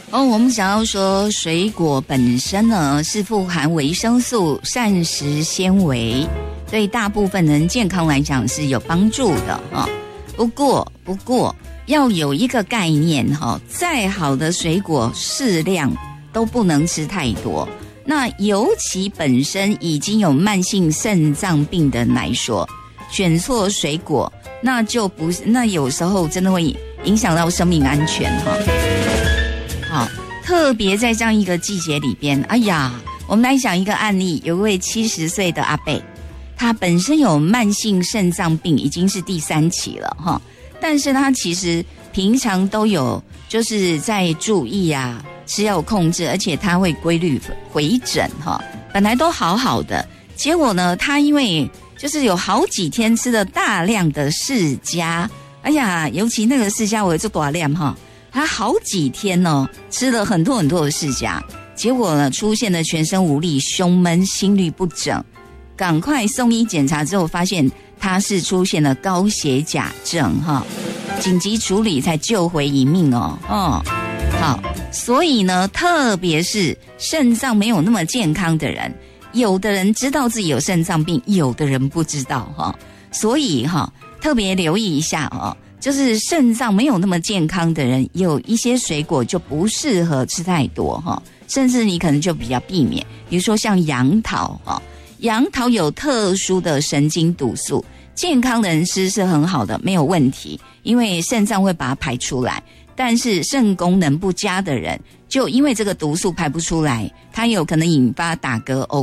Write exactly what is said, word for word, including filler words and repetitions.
哦，我们想要说，水果本身呢是富含维生素、膳食纤维，对大部分人健康来讲是有帮助的啊、哦。不过，不过要有一个概念哈、哦，再好的水果适量都不能吃太多。那尤其本身已经有慢性肾脏病的人来说，选错水果，那就不是，那有时候真的会影响到生命安全哈。好，特别在这样一个季节里边，哎呀，我们来讲一个案例，有一位七十岁的阿伯，他本身有慢性肾脏病，已经是第三期了哈，但是他其实平常都有就是在注意啊，吃药控制，而且他会规律回诊哈，本来都好好的，结果呢，他因为就是有好几天吃了大量的释迦，哎呀，尤其那个释迦我就大量哈。他好几天哦，吃了很多很多的释迦，结果呢出现了全身无力、胸闷、心律不整，赶快送医检查之后，发现他是出现了高血钾症哈，紧急处理才救回一命哦哦，好，所以呢，特别是肾脏没有那么健康的人，有的人知道自己有肾脏病，有的人不知道哈，所以哈，特别留意一下哦。就是肾脏没有那么健康的人，有一些水果就不适合吃太多哈，甚至你可能就比较避免，比如说像杨桃哈，杨桃有特殊的神经毒素，健康的人吃是很好的，没有问题，因为肾脏会把它排出来，但是肾功能不佳的人，就因为这个毒素排不出来，它有可能引发打嗝、呕